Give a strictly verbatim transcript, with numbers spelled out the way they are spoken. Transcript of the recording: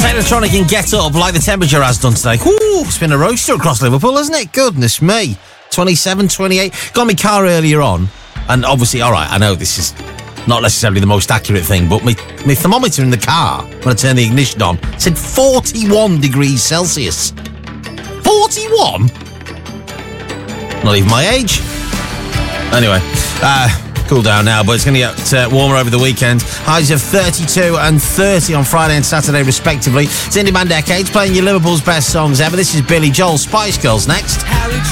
Technotronic and Get Up, like the temperature has done today. Ooh, it's been a roaster across Liverpool, hasn't it? Goodness me. twenty-seven, twenty-eight. Got my car earlier on, and obviously, all right, I know this is not necessarily the most accurate thing, but my, my thermometer in the car, when I turned the ignition on, said forty-one degrees Celsius. forty-one? Not even my age. Anyway, uh... cool down now, but it's going to get uh, warmer over the weekend. Highs of thirty-two and thirty on Friday and Saturday, respectively. It's Indie Man Decades, playing you Liverpool's best songs ever. This is Billy Joel, Spice Girls next.